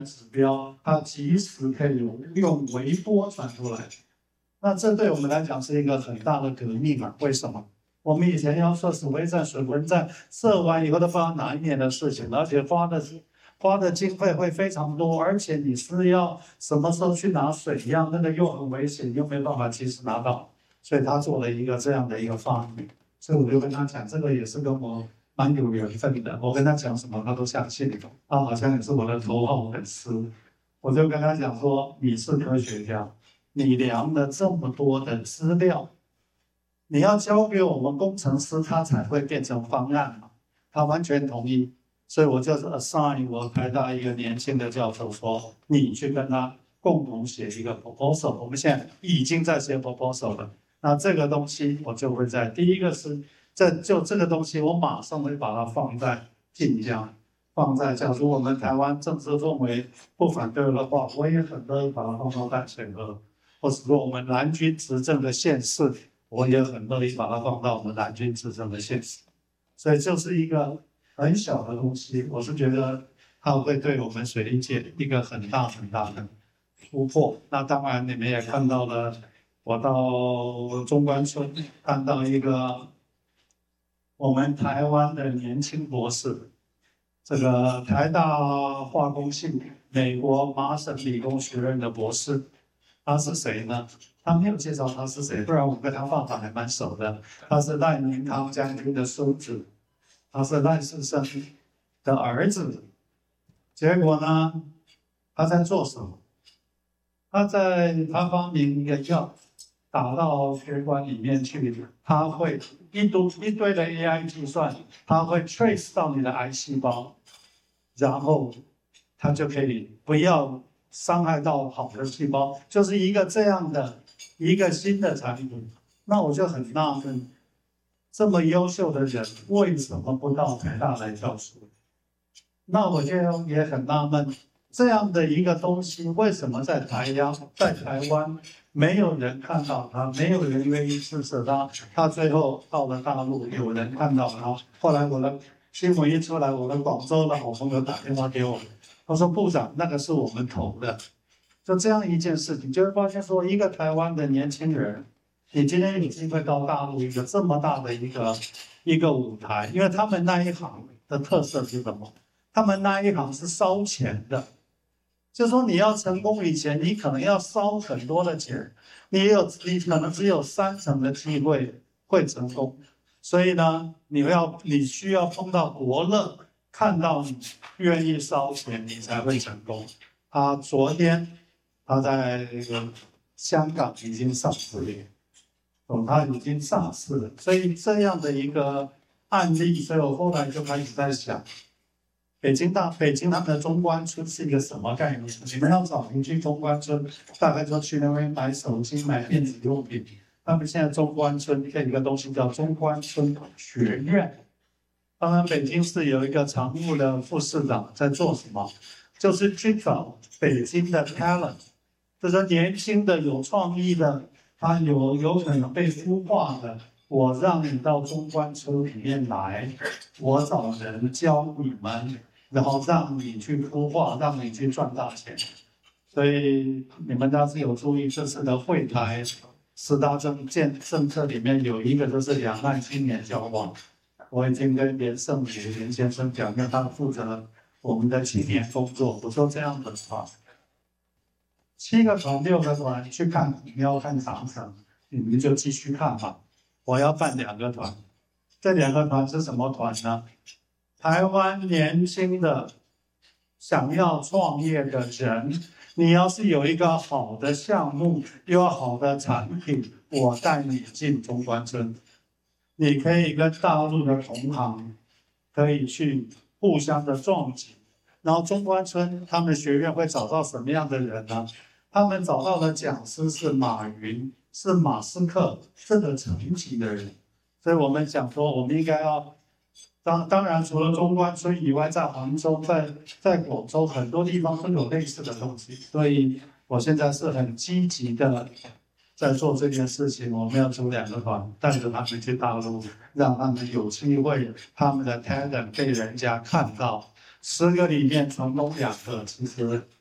指标，它及时可以用微波传出来。那这对我们来讲是一个很大的革命啊！为什么？我们以前要设水微站、水文站，设完以后都不知道哪一年的事情，而且花的经费会非常多，而且你是要什么时候去拿水一样，那个又很危险，又没办法及时拿到，所以他做了一个这样的一个发明。所以我就跟他讲，这个也是跟我蛮有缘分的。我跟他讲什么，他都相信。他好像也是我的头号粉丝。我就跟他讲说，你是科学家，你量了这么多的资料，你要交给我们工程师，他才会变成方案嘛。他完全同意，所以我就是 assign 我台大一个年轻的教授说，你去跟他共同写一个 proposal。我们现在已经在写 proposal 了。那这个东西我就会在第一个是这个东西，我马上会把它放在晋江，放在假如我们台湾政治氛围不反对的话，我也很乐意把它放到淡水河，或者说我们蓝军执政的县市，我也很乐意把它放到我们蓝军执政的县市。所以就是一个很小的东西，我是觉得它会对我们水利界一个很大很大的突破。那当然你们也看到了。我到中关村看到一个我们台湾的年轻博士，这个台大化工系美国麻省理工学院的博士，他是谁呢？他没有介绍他是谁，不然我跟他爸爸还蛮熟的。他是赖明堂将军的孙子，他是赖士生的儿子。结果呢，他在做什么？他发明一个药。打到血管里面去，它会一堆的 AI 计算，它会 trace 到你的癌细胞，然后它就可以不要伤害到好的细胞，就是一个这样的一个新的产品。那我就很纳闷，这么优秀的人为什么不到台大来教书？那我就也很纳闷。这样的一个东西，为什么在台湾没有人看到它，没有人愿意支持它？它最后到了大陆，有人看到它。后来我的新闻一出来，我的广州的好朋友打电话给我，他说：“部长，那个是我们投的。”就这样一件事情，就会发现说，一个台湾的年轻人，你今天有机会到大陆一个这么大的一个舞台，因为他们那一行的特色是什么？他们那一行是烧钱的。就说你要成功以前，你可能要烧很多的钱，你可能只有30%的机会会成功，所以呢，你需要碰到国乐，看到你愿意烧钱，你才会成功。昨天他在那个香港已经上市了，他已经上市了，所以这样的一个案例，所以我后来就开始在想。北京他们的中关村是一个什么概念？你们要找邻居中关村，大概就去那边买手机、买电子用品。他们现在中关村有一个东西叫中关村学院。当然，北京市有一个常务的副市长在做什么？就是去找北京的 talent， 就是年轻的、有创意的，他有可能被孵化的。我让你到中关村里面来，我找人教你们。然后让你去孵化，让你去赚大钱。所以你们要是有注意这次的会台10大政策里面有一个就是两岸青年交往。我已经跟连胜宇连先生讲，让他负责我们的青年工作。我说这样的话，7个团、6个团去看你要看长城，你们就继续看吧。我要办2个团，这2个团是什么团呢？台湾年轻的想要创业的人，你要是有一个好的项目，又有好的产品，我带你进中关村。你可以跟大陆的同行可以去互相的撞击。然后中关村他们学院会找到什么样的人呢？他们找到的讲师是马云，是马斯克这个层级的人。所以我们讲说，我们应该要当然，除了中关村以外，在杭州、在广州很多地方都有类似的东西，所以我现在是很积极的在做这件事情。我们要组2个团，带着他们去大陆，让他们有机会，他们的 talent 被人家看到， 10个里面成功2个，其实